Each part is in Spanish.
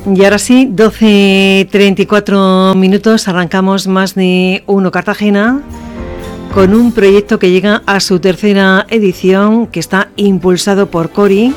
Y ahora sí, 12:34 minutos, arrancamos Más de Uno Cartagena con un proyecto que llega a su tercera edición, que está impulsado por Cori.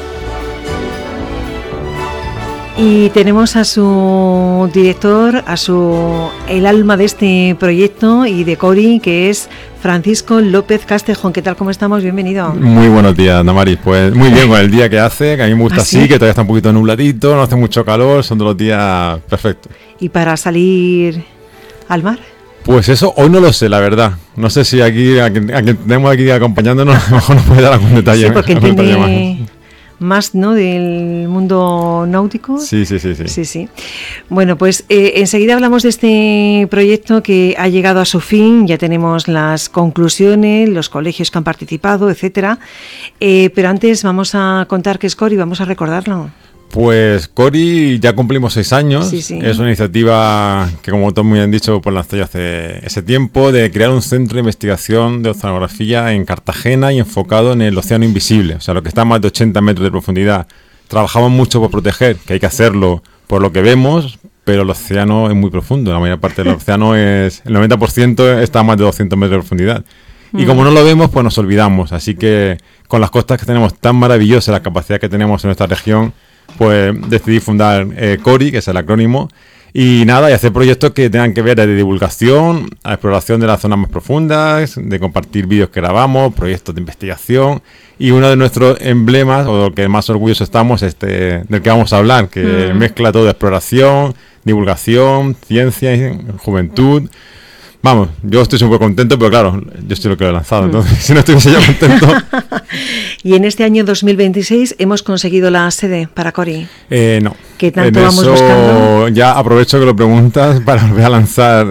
Y tenemos a su director, el alma de este proyecto y de Cori, que es Francisco López Castejón. ¿Qué tal? ¿Cómo estamos? Bienvenido. Muy buenos días, Damaris. Pues muy bien con el día que hace, que a mí me gusta así, que todavía está un poquito nubladito, no hace mucho calor, son de los días perfectos. ¿Y para salir al mar? Pues eso, hoy no lo sé, la verdad. No sé si aquí, a quien tenemos aquí acompañándonos, a lo mejor nos puede dar algún detalle. Sí, porque entiende más, ¿no?, del mundo náutico. Sí. Bueno, pues enseguida hablamos de este proyecto que ha llegado a su fin. Ya tenemos las conclusiones, los colegios que han participado, etcétera. Pero antes vamos a contar qué es Cori, vamos a recordarlo. Pues Cori ya cumplimos 6 años. Sí. Es una iniciativa que, como todos muy han dicho, pues lanzó ya hace ese tiempo, de crear un centro de investigación de oceanografía en Cartagena y enfocado en el océano invisible, o sea, lo que está a más de 80 metros de profundidad. Trabajamos mucho por proteger, que hay que hacerlo por lo que vemos, pero el océano es muy profundo. La mayor parte del océano el 90% está a más de 200 metros de profundidad. Y como no lo vemos, pues nos olvidamos. Así que con las costas que tenemos tan maravillosas, la capacidad que tenemos en nuestra región, pues decidí fundar Cori, que es el acrónimo, y hacer proyectos que tengan que ver de divulgación, a exploración de las zonas más profundas, de compartir vídeos que grabamos, proyectos de investigación, y uno de nuestros emblemas, o del que más orgullosos estamos, del que vamos a hablar, que mezcla todo de exploración, divulgación, ciencia y juventud. Vamos, yo estoy súper contento, pero claro, yo estoy lo que lo he lanzado, entonces si no estuviese yo contento... Y en este año 2026 hemos conseguido la sede para Cori. No. ¿Qué tanto vamos buscando? Ya aprovecho que lo preguntas para volver a lanzar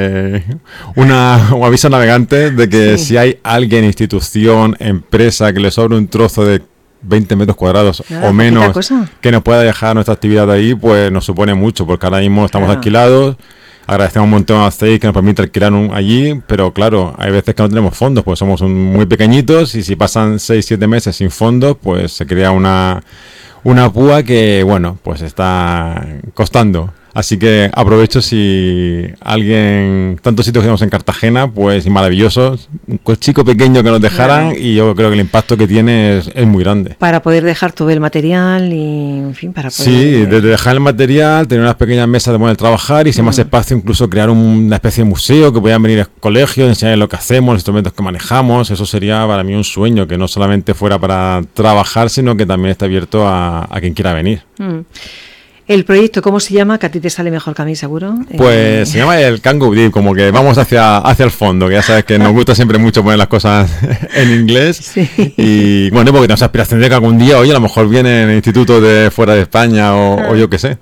un aviso a navegantes de que si hay alguien, institución, empresa que le sobre un trozo de 20 metros cuadrados o menos que nos pueda dejar nuestra actividad ahí, pues nos supone mucho, porque ahora mismo estamos alquilados. Agradecemos un montón a CEI que nos permite alquilar allí, pero claro, hay veces que no tenemos fondos, pues somos muy pequeñitos y si pasan 6-7 meses sin fondos, pues se crea una púa que, bueno, pues está costando. Así que aprovecho si alguien, tantos sitios que tenemos en Cartagena, pues y maravillosos, un chico pequeño que nos dejaran, y yo creo que el impacto que tiene es muy grande. Para poder dejar todo el material y, en fin, para poder... Sí, desde dejar el material, tener unas pequeñas mesas de poder trabajar y si hay más espacio, incluso crear una especie de museo que puedan venir a colegios, enseñar lo que hacemos, los instrumentos que manejamos. Eso sería para mí un sueño, que no solamente fuera para trabajar, sino que también esté abierto a quien quiera venir. ¿El proyecto cómo se llama? Que a ti te sale mejor que a mí, seguro. Pues se llama el Can Go Deep, como que vamos hacia el fondo, que ya sabes que nos gusta siempre mucho poner las cosas en inglés. Sí. Y bueno, porque tenemos aspiración de que algún día, oye, a lo mejor vienen institutos de fuera de España o yo qué sé.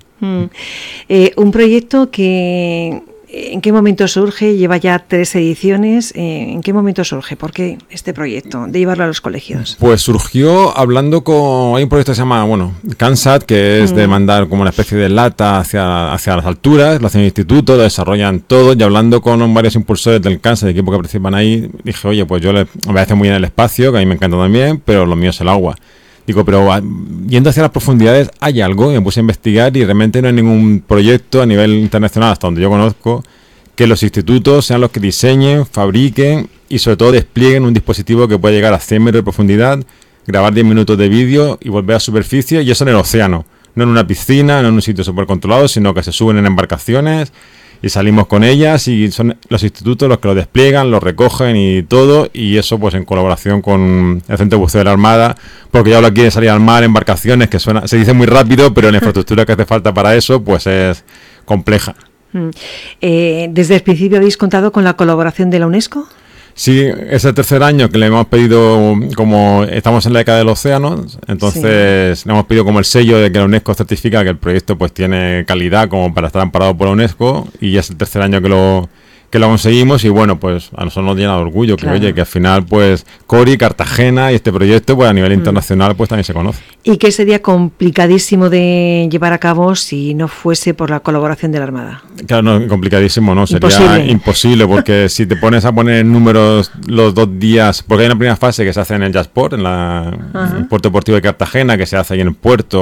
Un proyecto que... ¿En qué momento surge? Lleva ya 3 ediciones. ¿En qué momento surge? ¿Por qué este proyecto de llevarlo a los colegios? Pues surgió hablando con... Hay un proyecto que se llama, CanSat, que es de mandar como una especie de lata hacia las alturas. Lo hacen en el instituto, lo desarrollan todo. Y hablando con varios impulsores del CanSat, de equipo que participan ahí, dije, oye, pues me parece muy bien el espacio, que a mí me encanta también, pero lo mío es el agua. Digo, pero yendo hacia las profundidades hay algo, y me puse a investigar y realmente no hay ningún proyecto a nivel internacional, hasta donde yo conozco, que los institutos sean los que diseñen, fabriquen y sobre todo desplieguen un dispositivo que pueda llegar a 100 metros de profundidad, grabar 10 minutos de vídeo y volver a superficie, y eso en el océano, no en una piscina, no en un sitio súper controlado, sino que se suben en embarcaciones y salimos con ellas, y son los institutos los que lo despliegan, lo recogen y todo, y eso pues en colaboración con el Centro de Buceo de la Armada, porque ya lo quieren salir al mar, embarcaciones, que se dice muy rápido, pero la infraestructura que hace falta para eso pues es compleja. ¿Desde el principio habéis contado con la colaboración de la UNESCO? Sí, es el tercer año que le hemos pedido, como estamos en la década del océano, entonces le hemos pedido como el sello de que la UNESCO certifica que el proyecto pues tiene calidad como para estar amparado por la UNESCO, y ya es el tercer año que lo conseguimos, y bueno, pues a nosotros nos llena de orgullo, que oye, que al final pues Cori, Cartagena y este proyecto pues a nivel internacional pues también se conoce. ¿Y qué sería complicadísimo de llevar a cabo si no fuese por la colaboración de la Armada? Claro, no, complicadísimo, ¿no? Sería imposible, porque si te pones a poner números los 2 días, porque hay una primera fase que se hace en el Jazzport, en el puerto deportivo de Cartagena, que se hace ahí en el puerto,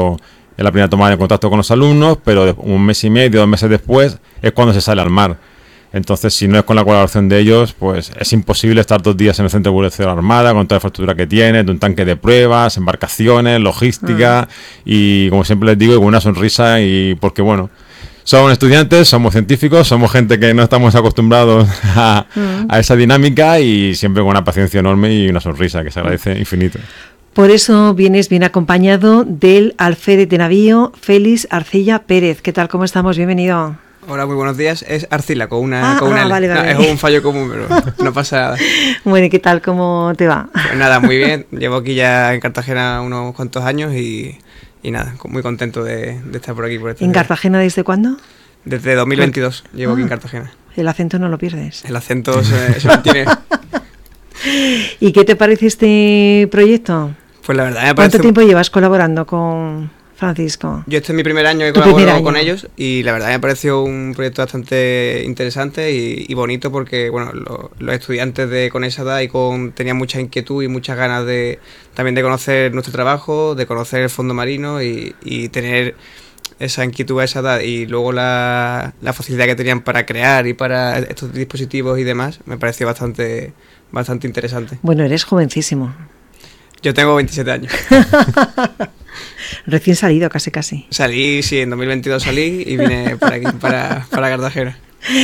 Es la primera toma de contacto con los alumnos, pero un mes y medio, 2 meses después, es cuando se sale al mar. Entonces, si no es con la colaboración de ellos, pues es imposible estar 2 días en el Centro de Evolución de la Armada, con toda la infraestructura que tiene, de un tanque de pruebas, embarcaciones, logística, y como siempre les digo, con una sonrisa, y porque bueno, somos estudiantes, somos científicos, somos gente que no estamos acostumbrados a esa dinámica, y siempre con una paciencia enorme y una sonrisa que se agradece infinito. Por eso vienes bien acompañado del alférez de navío, Félix Arcilla Pérez. ¿Qué tal? ¿Cómo estamos? Bienvenido. Hola, muy buenos días. Es Arcila con una L. Vale. No, es un fallo común, pero no pasa nada. Bueno, ¿y qué tal? ¿Cómo te va? Pues nada, muy bien. Llevo aquí ya en Cartagena unos cuantos años y nada, muy contento de estar por aquí. ¿En Cartagena desde cuándo? Desde 2022 llevo aquí en Cartagena. El acento no lo pierdes. El acento se mantiene. ¿Y qué te parece este proyecto? Pues la verdad me parece... ¿Cuánto tiempo llevas colaborando con Francisco? Yo este es mi primer año que colaboro con ellos, y la verdad me pareció un proyecto bastante interesante y bonito, porque bueno, los estudiantes de con esa edad tenían mucha inquietud y muchas ganas también de conocer nuestro trabajo, de conocer el fondo marino y tener esa inquietud a esa edad, y luego la facilidad que tenían para crear y para estos dispositivos y demás, me pareció bastante interesante. Bueno, eres jovencísimo. Yo tengo 27 años. Recién salido, casi. Salí, sí, en 2022 salí y vine para aquí, para Cartagena.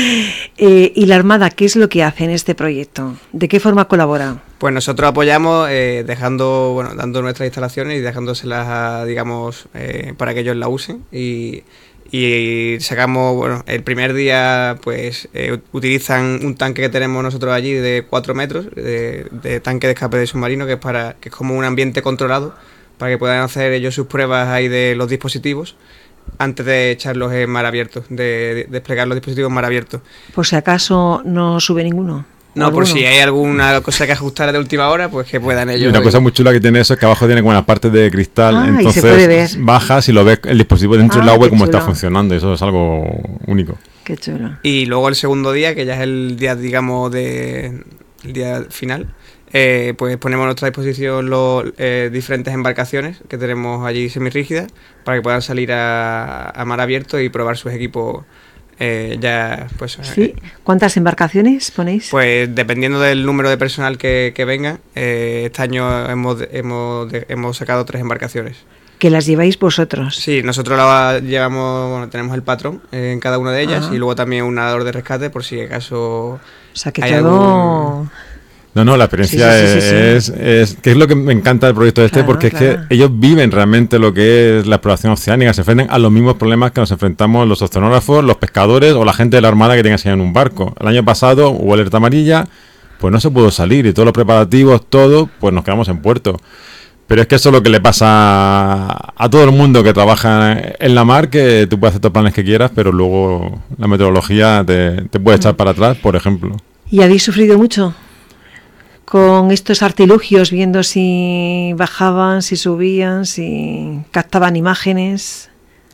¿Y la Armada qué es lo que hace en este proyecto? ¿De qué forma colabora? Pues nosotros apoyamos dando nuestras instalaciones y dejándoselas, para que ellos la usen, y sacamos, el primer día pues utilizan un tanque que tenemos nosotros allí de 4 metros, de tanque de escape de submarino, que es como un ambiente controlado, para que puedan hacer ellos sus pruebas ahí de los dispositivos antes de echarlos en mar abierto, de desplegar los dispositivos en mar abierto. Por si acaso no sube ninguno. No, por si hay alguna cosa que ajustar de última hora, pues que puedan ellos. Y una cosa muy chula que tiene eso es que abajo tiene como una parte de cristal, entonces se puede ver. Bajas y lo ves el dispositivo dentro del agua y cómo está funcionando, y eso es algo único. Qué chulo. Y luego el segundo día, que ya es el día, el día final, pues ponemos a nuestra disposición diferentes embarcaciones que tenemos allí semirrígidas, para que puedan salir a mar abierto y probar sus equipos. ¿Sí? ¿Cuántas embarcaciones ponéis? Pues dependiendo del número de personal que venga, este año hemos sacado 3 embarcaciones. ¿Que las lleváis vosotros? Sí, nosotros las llevamos, tenemos el patrón en cada una de ellas, y luego también un nadador de rescate por si acaso... O sea que todo... No, la experiencia es que es lo que me encanta del proyecto porque es que ellos viven realmente lo que es la exploración oceánica, se enfrentan a los mismos problemas que nos enfrentamos los oceanógrafos, los pescadores o la gente de la Armada que tenga que salir en un barco. El año pasado hubo alerta amarilla, pues no se pudo salir, y todos los preparativos, pues nos quedamos en puerto. Pero es que eso es lo que le pasa a todo el mundo que trabaja en la mar, que tú puedes hacer todos los planes que quieras, pero luego la meteorología te puede echar para atrás, por ejemplo. ¿Y habéis sufrido mucho con estos artilugios, viendo si bajaban, si subían, si captaban imágenes?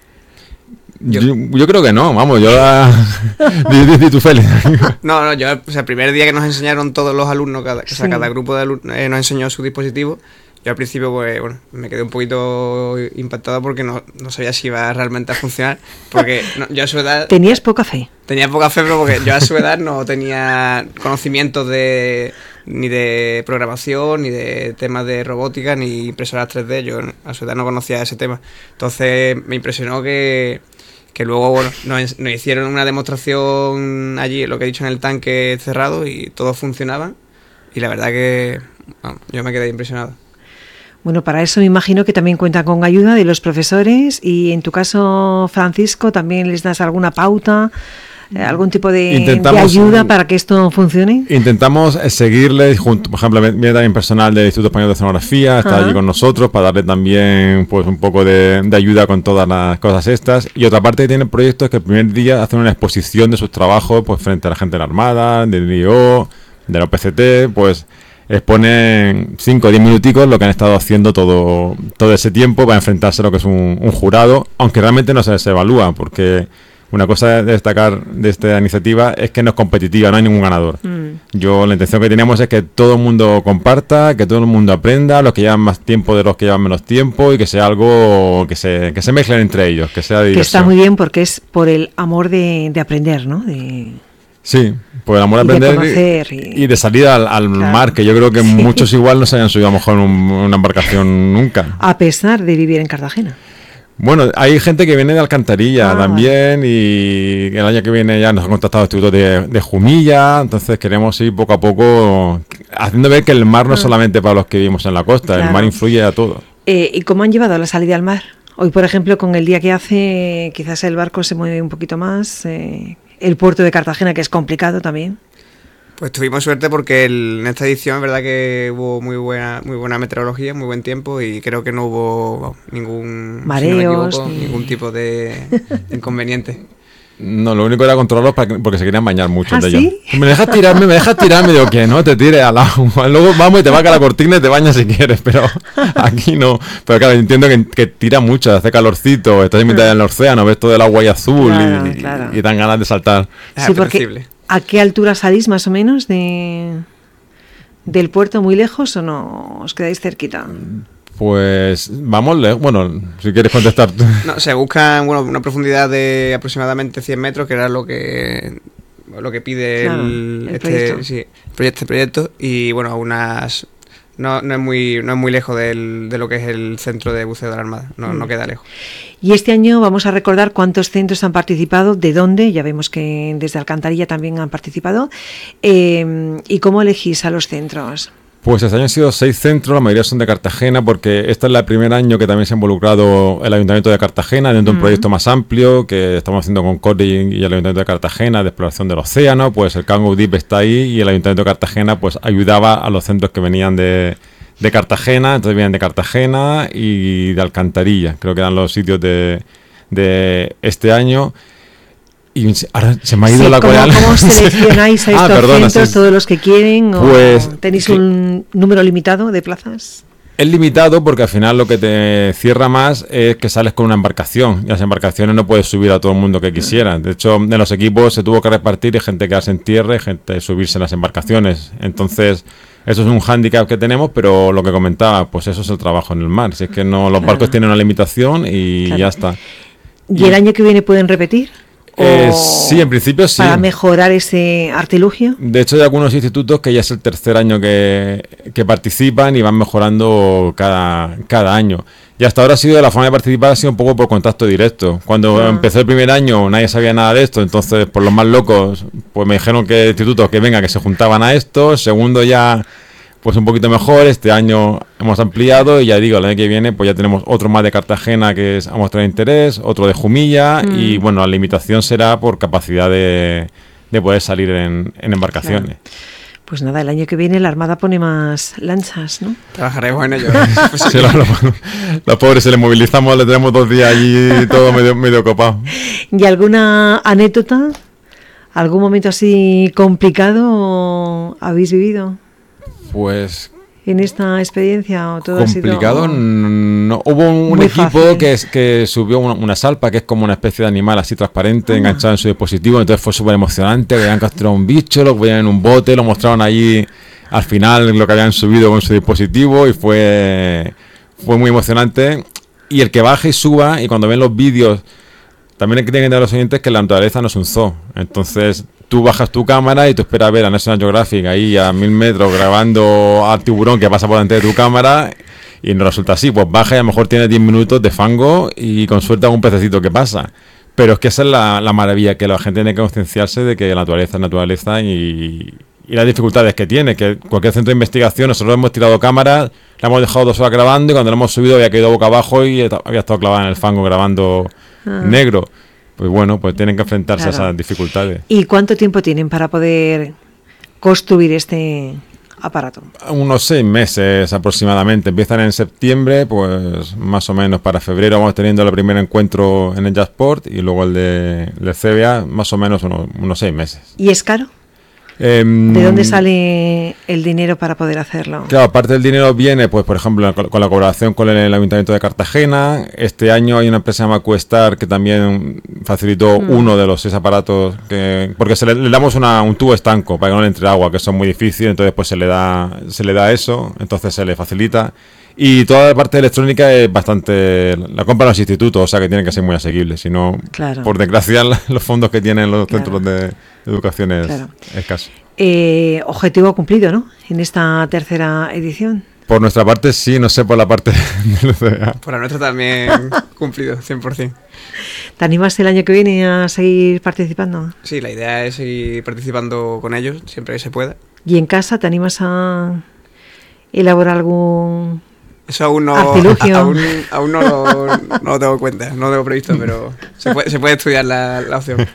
Yo creo que no, vamos, di tu Félix. No, yo, el primer día que nos enseñaron todos los alumnos, cada grupo de alumnos nos enseñó su dispositivo. Yo al principio, pues bueno, me quedé un poquito impactado porque no sabía si iba realmente a funcionar, porque yo a su edad... ¿Tenías poca fe? Tenía poca fe, pero porque yo a su edad no tenía conocimientos ni de programación, ni de temas de robótica, ni impresoras 3D. Yo a su edad no conocía ese tema. Entonces me impresionó que luego, bueno, nos hicieron una demostración allí, lo que he dicho, en el tanque cerrado, y todo funcionaba. Y la verdad que yo me quedé impresionado. Bueno, para eso me imagino que también cuenta con ayuda de los profesores, y en tu caso, Francisco, ¿también les das alguna pauta, algún tipo de ayuda para que esto funcione? Intentamos seguirles, junto, por ejemplo, viene también personal del Instituto Español de Oceanografía, está allí con nosotros para darle también pues un poco de ayuda con todas las cosas estas. Y otra parte que tiene el proyecto es que el primer día hacen una exposición de sus trabajos pues frente a la gente de la Armada, del IO, de la OPCT, pues exponen 5 o 10 minuticos lo que han estado haciendo todo ese tiempo para enfrentarse a lo que es un jurado, aunque realmente no se evalúa, porque una cosa de destacar de esta iniciativa es que no es competitiva, no hay ningún ganador. La intención que teníamos es que todo el mundo comparta, que todo el mundo aprenda, los que llevan más tiempo de los que llevan menos tiempo, y que sea algo que se mezclen entre ellos, que sea diversión. Que está muy bien porque es por el amor de aprender, ¿no? Sí, por el amor a aprender y de salir al mar, que yo creo que muchos igual no se hayan subido a lo mejor en una embarcación nunca. A pesar de vivir en Cartagena. Bueno, hay gente que viene de Alcantarilla también, y el año que viene ya nos han contactado institutos de Jumilla, entonces queremos ir poco a poco haciendo ver que el mar no es solamente para los que vivimos en la costa, el mar influye a todo. ¿Y cómo han llevado la salida al mar? Hoy, por ejemplo, con el día que hace, quizás el barco se mueve un poquito más, el puerto de Cartagena, que es complicado también. Pues tuvimos suerte porque en esta edición es verdad que hubo muy buena meteorología, muy buen tiempo, y creo que no hubo ningún mareos, ningún tipo de inconveniente. No, lo único era controlarlos porque se querían bañar mucho de ellos. ¿Sí? Me dejas tirarme, digo que no te tires al agua. Luego vamos y te baja la cortina y te bañas si quieres, pero aquí no. Pero claro, entiendo que tira mucho, hace calorcito, estás en mitad del océano, ves todo el agua ahí azul y dan ganas de saltar. Sí, porque ¿a qué altura salís más o menos del puerto? ¿Muy lejos o no? ¿Os quedáis cerquita? Pues vamos lejos. Bueno, si quieres contestar tú. No, se busca una profundidad de aproximadamente 100 metros, que era lo que pide el proyecto. Y bueno, no es muy lejos de lo que es el centro de buceo de la Armada, no queda lejos. Y este año vamos a recordar cuántos centros han participado, de dónde, ya vemos que desde Alcantarilla también han participado, y cómo elegís a los centros. Pues este año han sido 6 centros, la mayoría son de Cartagena, porque este es el primer año que también se ha involucrado el Ayuntamiento de Cartagena dentro de un proyecto más amplio que estamos haciendo con CORE y el Ayuntamiento de Cartagena de exploración del océano. Pues el Cango Deep está ahí y el Ayuntamiento de Cartagena pues ayudaba a los centros que venían de Cartagena, entonces vienen de Cartagena y de Alcantarilla, creo que eran los sitios de este año. Y ahora se me ha ido la cola. ¿Cómo seleccionáis a estos centros, todos los que quieren? Pues, ¿O tenéis un número limitado de plazas? Es limitado porque al final lo que te cierra más es que sales con una embarcación. Y las embarcaciones no puedes subir a todo el mundo que quisiera. De hecho, en los equipos se tuvo que repartir y gente quedarse en tierra y gente subirse en las embarcaciones. Entonces, eso es un hándicap que tenemos, pero lo que comentaba, pues eso es el trabajo en el mar. Si es que no, los barcos tienen una limitación y ya está. ¿Y el año que viene pueden repetir? Sí, en principio sí. ¿Para mejorar ese artilugio? De hecho, hay algunos institutos que ya es el tercer año que participan y van mejorando cada año. Y hasta ahora de la forma de participar ha sido un poco por contacto directo. Cuando empezó el primer año nadie sabía nada de esto, entonces por los más locos pues me dijeron que institutos que se juntaban a esto. Segundo ya pues un poquito mejor. Este año hemos ampliado y ya digo, el año que viene pues ya tenemos otro más de Cartagena que es a mostrar interés, otro de Jumilla y bueno, la limitación será por capacidad de poder salir en embarcaciones. Claro. Pues nada, el año que viene la Armada pone más lanchas, ¿no? Trabajaremos en ello. Sí, los pobres se les movilizamos, le tenemos 2 días allí todo medio copado. ¿Y alguna anécdota? ¿Algún momento así complicado habéis vivido? Pues en esta experiencia, ¿o todo complicado? Ha sido no. Hubo un equipo que subió una salpa, que es como una especie de animal así transparente, enganchado en su dispositivo, entonces fue súper emocionante, que habían capturado un bicho, lo ponían en un bote, lo mostraron allí al final lo que habían subido con su dispositivo y fue muy emocionante. Y el que baje y suba, y cuando ven los vídeos, también hay que tener a los oyentes que la naturaleza no es un zoo, entonces tú bajas tu cámara y tú esperas ver a National Geographic ahí a 1000 metros grabando al tiburón que pasa por delante de tu cámara y no resulta así, pues baja y a lo mejor tiene 10 minutos de fango y con suerte algún pececito que pasa. Pero es que esa es la maravilla, que la gente tiene que concienciarse de que la naturaleza es naturaleza y las dificultades que tiene, que cualquier centro de investigación, nosotros hemos tirado cámaras, la hemos dejado 2 horas grabando y cuando la hemos subido había caído boca abajo y había estado clavada en el fango grabando negro. Pues bueno, pues tienen que enfrentarse a esas dificultades. ¿Y cuánto tiempo tienen para poder construir este aparato? Unos 6 meses aproximadamente. Empiezan en septiembre, pues más o menos para febrero vamos teniendo el primer encuentro en el JASPort y luego el de CBA, más o menos unos 6 meses. ¿Y es caro? ¿De dónde sale el dinero para poder hacerlo? Claro, parte del dinero viene, pues por ejemplo, con la colaboración con el Ayuntamiento de Cartagena. Este año hay una empresa llamada Questar que también facilitó uno de los 6 aparatos, porque le damos un tubo estanco para que no le entre agua, que eso es muy difícil, entonces pues se le da eso, entonces se le facilita. Y toda la parte electrónica es bastante... La compran los institutos, o sea que tienen que ser muy asequibles. Si no, claro, por desgracia, los fondos que tienen los centros de educación es escaso. Objetivo cumplido, ¿no? En esta tercera edición. Por nuestra parte, sí. No sé por la parte de los CDA. Por la nuestra también cumplido, 100%. ¿Te animas el año que viene a seguir participando? Sí, la idea es seguir participando con ellos, siempre que se pueda. ¿Y en casa te animas a elaborar algún... Eso aún no, aún no lo tengo en cuenta, no lo tengo previsto, pero se puede estudiar la opción.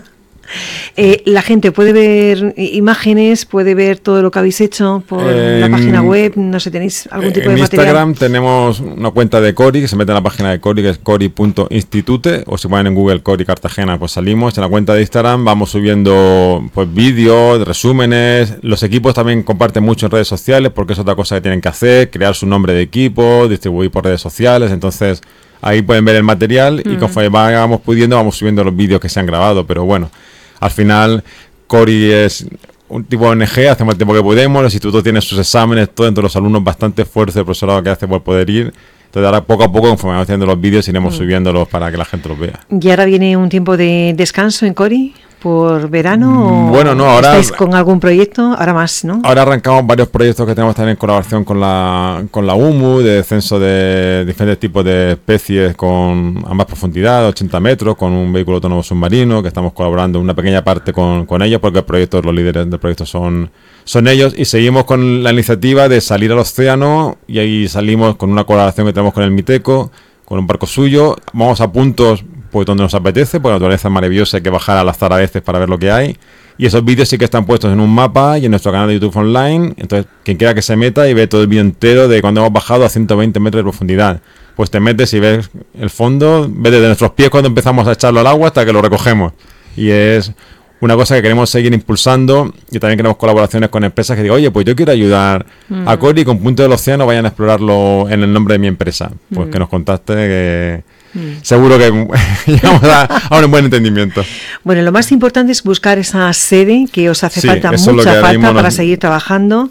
La gente puede ver imágenes, puede ver todo lo que habéis hecho por la página web, no sé, ¿tenéis algún tipo de material? En Instagram tenemos una cuenta de Cori, que se mete en la página de Cori, que es cori.institute, o si ponen en Google Cori Cartagena, pues salimos. En la cuenta de Instagram vamos subiendo pues vídeos, resúmenes. Los equipos también comparten mucho en redes sociales, porque es otra cosa que tienen que hacer, crear su nombre de equipo, distribuir por redes sociales, entonces ahí pueden ver el material y conforme vamos pudiendo vamos subiendo los vídeos que se han grabado, pero bueno, al final Cori es un tipo de ONG, hacemos el tiempo que podemos, el instituto tiene sus exámenes, todo, entre los alumnos bastante esfuerzo, el profesorado que hace por poder ir. Entonces ahora poco a poco, conforme vamos haciendo los vídeos, iremos subiéndolos para que la gente los vea. ¿Y ahora viene un tiempo de descanso en Cori por verano? Bueno, no, ahora... ¿Estáis con algún proyecto? Ahora más, ¿no? Ahora arrancamos varios proyectos que tenemos también en colaboración con la UMU, de descenso de diferentes tipos de especies con a más profundidad, 80 metros, con un vehículo autónomo submarino, que estamos colaborando en una pequeña parte con ellos, porque los líderes del proyecto son ellos, y seguimos con la iniciativa de salir al océano, y ahí salimos con una colaboración que tenemos con el Miteco, con un barco suyo. Vamos a puntos pues donde nos apetece, porque la naturaleza es maravillosa, hay que bajar al azar a veces para ver lo que hay, y esos vídeos sí que están puestos en un mapa y en nuestro canal de YouTube online. Entonces quien quiera que se meta y ve todo el vídeo entero de cuando hemos bajado a 120 metros de profundidad, pues te metes y ves el fondo, ves desde nuestros pies cuando empezamos a echarlo al agua hasta que lo recogemos, y es una cosa que queremos seguir impulsando. Y también queremos colaboraciones con empresas que digan, oye, pues yo quiero ayudar a Cori, con Punto del Océano vayan a explorarlo en el nombre de mi empresa, pues que nos contacte, que seguro que llegamos a un buen entendimiento. Bueno, lo más importante es buscar esa sede que os hace falta, mucha falta para seguir trabajando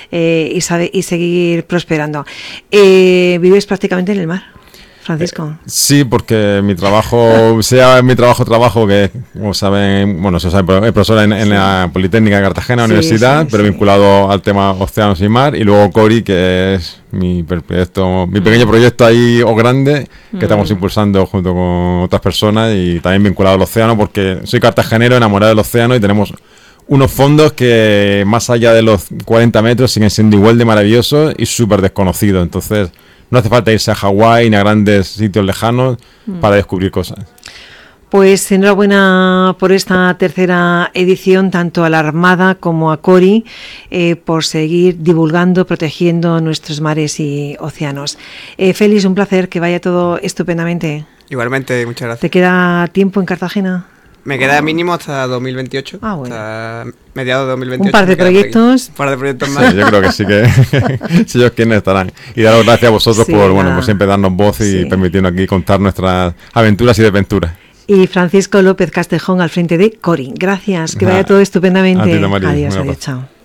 y seguir prosperando. ¿Vives prácticamente en el mar, Francisco? Sí, porque mi trabajo, trabajo, que como saben, bueno, se sabe, es profesor en la Politécnica de Cartagena, universidad, pero vinculado al tema océanos y mar, y luego Cori, que es mi pequeño proyecto ahí o grande, que estamos impulsando junto con otras personas, y también vinculado al océano, porque soy cartagenero, enamorado del océano, y tenemos unos fondos que más allá de los 40 metros siguen siendo igual de maravillosos y súper desconocidos. Entonces no hace falta irse a Hawái ni a grandes sitios lejanos para descubrir cosas. Pues enhorabuena por esta tercera edición, tanto a la Armada como a Cori, por seguir divulgando, protegiendo nuestros mares y océanos. Félix, un placer, que vaya todo estupendamente. Igualmente, muchas gracias. ¿Te queda tiempo en Cartagena? Me queda mínimo hasta 2028, bueno. Hasta mediados de 2028. Un par de proyectos. Un par de proyectos más. Sí, yo creo que sí, que si ellos quieren estarán. Y daros gracias a vosotros por siempre darnos voz y permitirnos aquí contar nuestras aventuras y desventuras. Y Francisco López Castejón al frente de Cori. Gracias, que vaya todo estupendamente. A ti, María. Adiós, chao.